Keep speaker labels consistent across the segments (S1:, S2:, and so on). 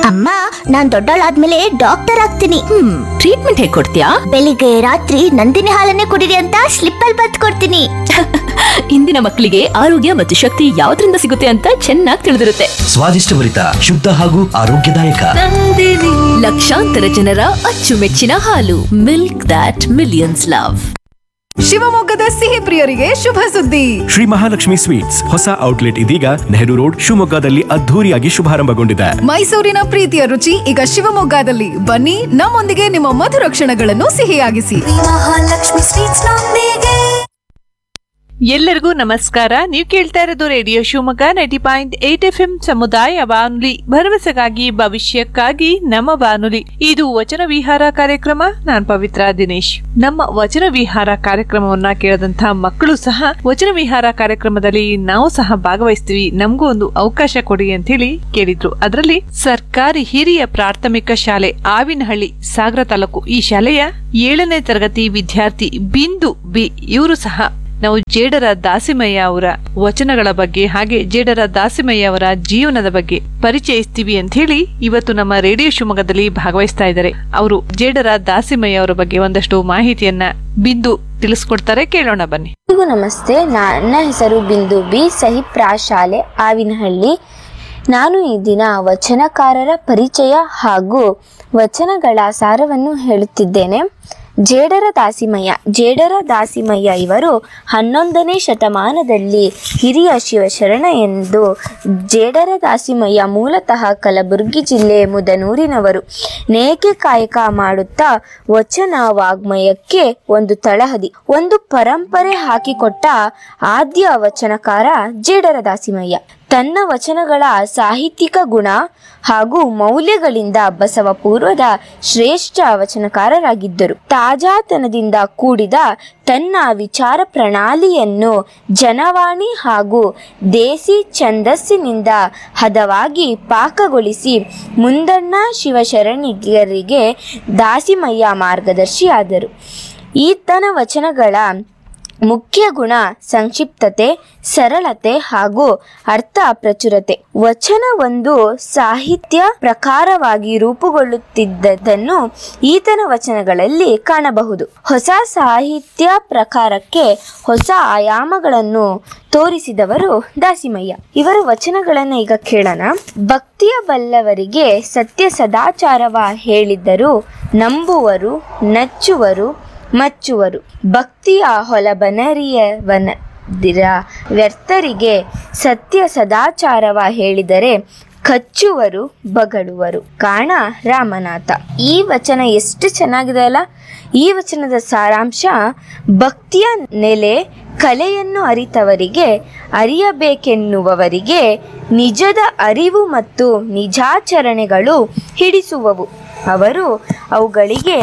S1: ಅಮ್ಮ, ನಾನ್ ದೊಡ್ಡವಳಾದ್ಮೇಲೆ ಡಾಕ್ಟರ್ ಆಗ್ತೀನಿ.
S2: ಟ್ರೀಟ್ಮೆಂಟ್ ಹೇಗ್ ಕೊಡ್ತೀಯಾ?
S1: ಬೆಳಿಗ್ಗೆ ರಾತ್ರಿ ನಂದಿನಿ ಹಾಲನ್ನೇ ಕುಡಿರಿ ಅಂತ ಸ್ಲಿಪ್ ಅಲ್ಲಿ ಬರೆದು ಕೊಡ್ತೀನಿ.
S2: ಇಂದಿನ ಮಕ್ಕಳಿಗೆ ಆರೋಗ್ಯ ಮತ್ತು ಶಕ್ತಿ ಯಾವ್ದ್ರಿಂದ ಸಿಗುತ್ತೆ ಅಂತ ಚೆನ್ನಾಗಿ ತಿಳಿದಿರುತ್ತೆ.
S3: ಸ್ವಾದಿಷ್ಟಭರಿತ, ಶುದ್ಧ ಹಾಗೂ ಆರೋಗ್ಯದಾಯಕ
S2: ಲಕ್ಷಾಂತರ ಜನರ ಅಚ್ಚುಮೆಚ್ಚಿನ ಹಾಲು. Milk that millions love.
S4: ಶಿವಮೊಗ್ಗದ ಸಿಹಿ ಪ್ರಿಯರಿಗೆ ಶುಭ ಸುದ್ದಿ.
S5: ಶ್ರೀ ಮಹಾಲಕ್ಷ್ಮಿ ಸ್ವೀಟ್ಸ್ ಹೊಸ ಔಟ್ಲೆಟ್ ಇದೀಗ ನೆಹರು ರೋಡ್ ಶಿವಮೊಗ್ಗದಲ್ಲಿ ಅದ್ಧೂರಿಯಾಗಿ ಶುಭಾರಂಭಗೊಂಡಿದೆ.
S4: ಮೈಸೂರಿನ ಪ್ರೀತಿಯ ರುಚಿ ಈಗ ಶಿವಮೊಗ್ಗದಲ್ಲಿ. ಬನ್ನಿ, ನಮ್ಮೊಂದಿಗೆ ನಿಮ್ಮ ಮಧುರ ಕ್ಷಣಗಳನ್ನು ಸಿಹಿಯಾಗಿಸಿ.
S6: ಮಹಾಲಕ್ಷ್ಮಿ ಸ್ವೀಟ್ಸ್ ನೊಂದಿಗೆ.
S7: ಎಲ್ಲರಿಗೂ ನಮಸ್ಕಾರ. ನೀವು ಕೇಳ್ತಾ ಇರೋದು ರೇಡಿಯೋ ಶಿವಮೊಗ್ಗ 90.8 FM ಸಮುದಾಯ ಬಾನುಲಿ, ಭರವಸೆಗಾಗಿ ಭವಿಷ್ಯಕ್ಕಾಗಿ ನಮ್ಮ ಬಾನುಲಿ. ಇದು ವಚನ ವಿಹಾರ ಕಾರ್ಯಕ್ರಮ. ನಾನ್ ಪವಿತ್ರ ದಿನೇಶ್. ನಮ್ಮ ವಚನ ವಿಹಾರ ಕಾರ್ಯಕ್ರಮವನ್ನ ಕೇಳದಂತಹ ಮಕ್ಕಳು ಸಹ ವಚನ ವಿಹಾರ ಕಾರ್ಯಕ್ರಮದಲ್ಲಿ ನಾವು ಸಹ ಭಾಗವಹಿಸ್ತೀವಿ, ನಮಗೂ ಒಂದು ಅವಕಾಶ ಕೊಡಿ ಅಂತ ಹೇಳಿ ಕೇಳಿದ್ರು. ಅದರಲ್ಲಿ ಸರ್ಕಾರಿ ಹಿರಿಯ ಪ್ರಾಥಮಿಕ ಶಾಲೆ ಆವಿನಹಳ್ಳಿ, ಸಾಗರ ತಾಲೂಕು, ಈ ಶಾಲೆಯ 7ನೇ ತರಗತಿ ವಿದ್ಯಾರ್ಥಿ ಬಿಂದು ಬಿ ಇವರು ಸಹ ನಾವು ಜೇಡರ ದಾಸಿಮಯ್ಯ ಅವರ ವಚನಗಳ ಬಗ್ಗೆ ಹಾಗೆ ಜೇಡರ ದಾಸಿಮಯ್ಯ ಅವರ ಜೀವನದ ಬಗ್ಗೆ ಪರಿಚಯಿಸ್ತೀವಿ ಅಂತ ಹೇಳಿ ಇವತ್ತು ನಮ್ಮ ರೇಡಿಯೋ ಶಿವಮೊಗ್ಗದಲ್ಲಿ ಭಾಗವಹಿಸ್ತಾ ಇದ್ದಾರೆ. ಅವರು ಜೇಡರ ದಾಸಿಮಯ್ಯ ಅವರ ಬಗ್ಗೆ ಒಂದಷ್ಟು ಮಾಹಿತಿಯನ್ನ ಬಿಂದು ತಿಳಿಸ್ಕೊಡ್ತಾರೆ, ಕೇಳೋಣ ಬನ್ನಿ.
S8: ನಮಸ್ತೆ, ನನ್ನ ಹೆಸರು ಬಿಂದು ಬಿ, ಸಹಿಪ್ರಾ ಶಾಲೆ ಆವಿನಹಳ್ಳಿ. ನಾನು ಈ ದಿನ ವಚನಕಾರರ ಪರಿಚಯ ಹಾಗೂ ವಚನಗಳ ಸಾರವನ್ನು ಹೇಳುತ್ತಿದ್ದೇನೆ. ಜೇಡರ ದಾಸಿಮಯ್ಯ ಇವರು 11ನೇ ಶತಮಾನದಲ್ಲಿ ಹಿರಿಯ ಶಿವಶರಣ ಎಂದು. ಜೇಡರ ದಾಸಿಮಯ್ಯ ಮೂಲತಃ ಕಲಬುರಗಿ ಜಿಲ್ಲೆ ಮುದನೂರಿನವರು. ನೇಕೆ ಕಾಯಕ ಮಾಡುತ್ತಾ ವಚನ ವಾಗ್ಮಯಕ್ಕೆ ಒಂದು ತಳಹದಿ, ಒಂದು ಪರಂಪರೆ ಹಾಕಿಕೊಟ್ಟ ಆದ್ಯ ವಚನಕಾರ ಜೇಡರ ದಾಸಿಮಯ್ಯ. ತನ್ನ ವಚನಗಳ ಸಾಹಿತ್ಯಿಕ ಗುಣ ಹಾಗೂ ಮೌಲ್ಯಗಳಿಂದ ಬಸವ ಪೂರ್ವದ ಶ್ರೇಷ್ಠ ವಚನಕಾರರಾಗಿದ್ದರು. ತಾಜಾತನದಿಂದ ಕೂಡಿದ ತನ್ನ ವಿಚಾರ ಪ್ರಣಾಳಿಯನ್ನು ಜನವಾಣಿ ಹಾಗೂ ದೇಸಿ ಛಂದಸ್ಸಿನಿಂದ ಹದವಾಗಿ ಪಾಕಗೊಳಿಸಿ ಮುಂದಣ್ಣ ಶಿವಶರಣಿಗರಿಗೆ ದಾಸಿಮಯ್ಯ ಮಾರ್ಗದರ್ಶಿಯಾದರು. ಈತನ ವಚನಗಳ ಮುಖ್ಯ ಗುಣ ಸಂಕ್ಷಿಪ್ತತೆ, ಸರಳತೆ ಹಾಗೂ ಅರ್ಥ ಪ್ರಚುರತೆ. ವಚನ ಒಂದು ಸಾಹಿತ್ಯ ಪ್ರಕಾರವಾಗಿ ರೂಪುಗೊಳ್ಳುತ್ತಿದ್ದದನ್ನು ಈತನ ವಚನಗಳಲ್ಲಿ ಕಾಣಬಹುದು. ಹೊಸ ಸಾಹಿತ್ಯ ಪ್ರಕಾರಕ್ಕೆ ಹೊಸ ಆಯಾಮಗಳನ್ನು ತೋರಿಸಿದವರು ದಾಸಿಮಯ್ಯ. ಇವರ ವಚನಗಳನ್ನು ಈಗ ಕೇಳೋಣ. ಭಕ್ತಿಯ ಬಲ್ಲವರಿಗೆ ಸತ್ಯ ಸದಾಚಾರವ ಹೇಳಿದ್ದರು, ನಂಬುವರು, ನಚ್ಚುವರು, ಮಚ್ಚುವರು. ಭಕ್ತಿಯ ಹೊಲಬನರಿಯವನದಿರ ವ್ಯರ್ಥರಿಗೆ ಸತ್ಯ ಸದಾಚಾರವ ಹೇಳಿದರೆ ಕಚ್ಚುವರು, ಬಗಡುವರು. ಕಾಣ ರಾಮನಾಥ. ಈ ವಚನ ಎಷ್ಟು ಚೆನ್ನಾಗಿದೆ ಅಲ್ಲ. ಈ ವಚನದ ಸಾರಾಂಶ: ಭಕ್ತಿಯ ನೆಲೆ ಕಲೆಯನ್ನು ಅರಿತವರಿಗೆ, ಅರಿಯಬೇಕೆನ್ನುವವರಿಗೆ ನಿಜದ ಅರಿವು ಮತ್ತು ನಿಜಾಚರಣೆಗಳು ಹಿಡಿಸುವವು. ಅವರು ಅವುಗಳಿಗೆ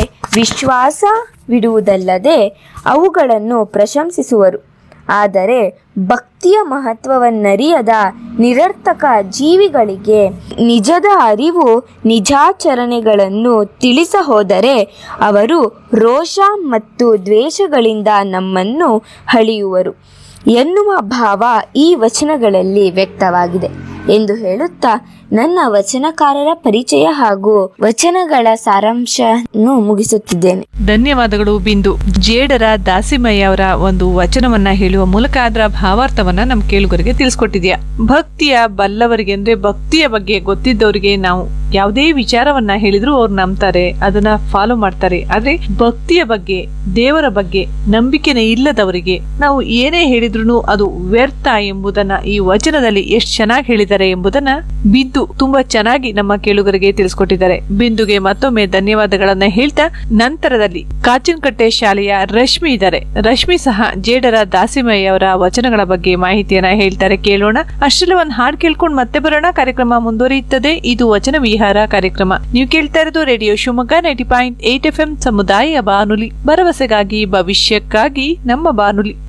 S8: ವಿಶ್ವಾಸವಿಡುವುದಲ್ಲದೆ ಅವುಗಳನ್ನು ಪ್ರಶಂಸಿಸುವರು. ಆದರೆ ಭಕ್ತಿಯ ಮಹತ್ವವನ್ನರಿಯದ ನಿರರ್ಥಕ ಜೀವಿಗಳಿಗೆ ನಿಜದ ಅರಿವು ನಿಜಾಚರಣೆಗಳನ್ನು ತಿಳಿಸಹೋದರೆ ಅವರು ರೋಷ ಮತ್ತು ದ್ವೇಷಗಳಿಂದ ನಮ್ಮನ್ನು ಹಳಿಯುವರು ಎನ್ನುವ ಭಾವ ಈ ವಚನಗಳಲ್ಲಿ ವ್ಯಕ್ತವಾಗಿದೆ ಎಂದು ಹೇಳುತ್ತಾ ನನ್ನ ವಚನಕಾರರ ಪರಿಚಯ ಹಾಗೂ ವಚನಗಳ ಸಾರಾಂಶವನ್ನು ಮುಗಿಸುತ್ತಿದ್ದೇನೆ.
S7: ಧನ್ಯವಾದಗಳು ಬಿಂದು. ಜೇಡರ ದಾಸಿಮಯ್ಯ ಅವರ ಒಂದು ವಚನವನ್ನ ಹೇಳುವ ಮೂಲಕ ಅದರ ಭಾವಾರ್ಥವನ್ನ ನಮ್ಮ ಕೇಳುಗರಿಗೆ ತಿಳಿಸ್ಕೊಟ್ಟಿದ್ಯಾ. ಭಕ್ತಿಯ ಬಲ್ಲವರಿಗೆ ಅಂದ್ರೆ ಭಕ್ತಿಯ ಬಗ್ಗೆ ಗೊತ್ತಿದ್ದವರಿಗೆ ನಾವು ಯಾವುದೇ ವಿಚಾರವನ್ನ ಹೇಳಿದ್ರು ಅವ್ರು ನಂಬ್ತಾರೆ, ಅದನ್ನ ಫಾಲೋ ಮಾಡ್ತಾರೆ. ಆದ್ರೆ ಭಕ್ತಿಯ ಬಗ್ಗೆ, ದೇವರ ಬಗ್ಗೆ ನಂಬಿಕೆನೇ ಇಲ್ಲದವರಿಗೆ ನಾವು ಏನೇ ಹೇಳಿದ್ರು ಅದು ವ್ಯರ್ಥ ಎಂಬುದನ್ನ ಈ ವಚನದಲ್ಲಿ ಎಷ್ಟು ಚೆನ್ನಾಗಿ ಹೇಳಿದ್ದಾರೆ ಎಂಬುದನ್ನ ಬಿಂದು ತುಂಬಾ ಚೆನ್ನಾಗಿ ನಮ್ಮ ಕೇಳುಗರಿಗೆ ತಿಳಿಸ್ಕೊಟ್ಟಿದ್ದಾರೆ. ಬಿಂದುಗೆ ಮತ್ತೊಮ್ಮೆ ಧನ್ಯವಾದಗಳನ್ನ ಹೇಳ್ತಾ ನಂತರದಲ್ಲಿ ಕಾಚಿನಕಟ್ಟೆ ಶಾಲೆಯ ರಶ್ಮಿ ಇದ್ದಾರೆ. ರಶ್ಮಿ ಸಹ ಜೇಡರ ದಾಸಿಮಯ್ಯ ಅವರ ವಚನಗಳ ಬಗ್ಗೆ ಮಾಹಿತಿಯನ್ನ ಹೇಳ್ತಾರೆ, ಕೇಳೋಣ. ಅಷ್ಟರಲ್ಲಿ ಒಂದು ಹಾಡು ಕೇಳ್ಕೊಂಡು ಮತ್ತೆ ಬರೋಣ. ಕಾರ್ಯಕ್ರಮ ಮುಂದುವರಿಯುತ್ತದೆ. ಇದು ವಚನ ವಿಹಾರ ಕಾರ್ಯಕ್ರಮ. ನೀವು ಕೇಳ್ತಾ ಇರೋದು ರೇಡಿಯೋ ಶಿವಮೊಗ್ಗ 90.8 FM ಸಮುದಾಯ ಬಾನುಲಿ, ಭರವಸೆಗಾಗಿ ಭವಿಷ್ಯಕ್ಕಾಗಿ ನಮ್ಮ ಬಾನುಲಿ.